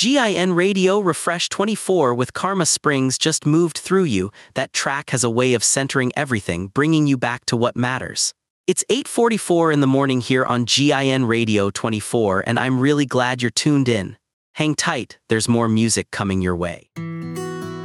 GIN Radio Refresh 24 with Karma Springs just moved through you. That track has a way of centering everything, bringing you back to what matters. It's 8:44 in the morning here on GIN Radio 24, and I'm really glad you're tuned in. Hang tight, there's more music coming your way.